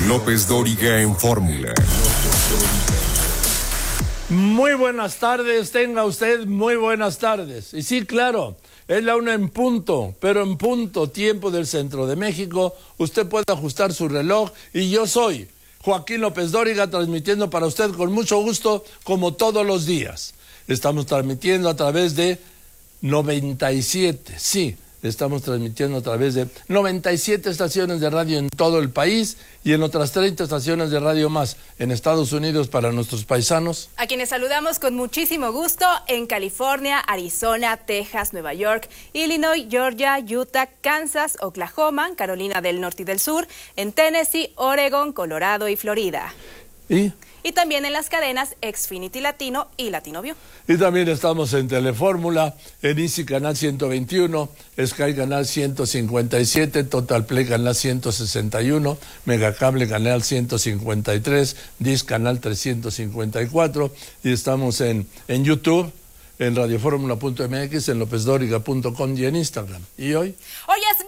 López Dóriga en Fórmula. Muy buenas tardes, tenga usted muy buenas tardes. Y sí, claro, es la 1 en punto, pero en punto tiempo del centro de México. Usted puede ajustar su reloj y yo soy Joaquín López Dóriga, transmitiendo para usted con mucho gusto, como todos los días. Estamos transmitiendo a través de 97, sí, estamos transmitiendo a través de 97 estaciones de radio en todo el país y en otras 30 estaciones de radio más en Estados Unidos para nuestros paisanos. A quienes saludamos con muchísimo gusto en California, Arizona, Texas, Nueva York, Illinois, Georgia, Utah, Kansas, Oklahoma, Carolina del Norte y del Sur, en Tennessee, Oregon, Colorado y Florida. Y también en las cadenas Xfinity Latino y Latino View. Y también estamos en Telefórmula, en Easy Canal 121, Sky Canal 157, Total Play Canal 161, Megacable Canal 153, Dish Canal 354, y estamos en YouTube, en radioformula.mx, en lopezdoriga.com y en Instagram. ¿Y hoy? Hoy es